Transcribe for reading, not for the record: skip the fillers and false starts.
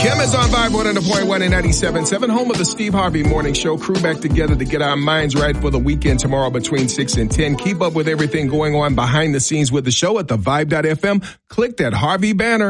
Kim is on Vibe 100.1 and 97.7, home of the Steve Harvey Morning Show. Crew back together to get our minds right for the weekend tomorrow between 6 and 10. Keep up with everything going on behind the scenes with the show at thevibe.fm. Click that Harvey banner.